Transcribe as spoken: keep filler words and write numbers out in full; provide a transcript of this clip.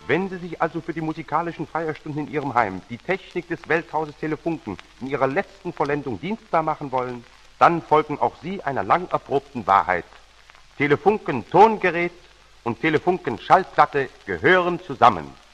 Wenn Sie sich also für die musikalischen Feierstunden in Ihrem Heim die Technik des Welthauses Telefunken in ihrer letzten Vollendung dienstbar machen wollen, dann folgen auch Sie einer lang erprobten Wahrheit. Telefunken Tongerät und Telefunken Schallplatte gehören zusammen.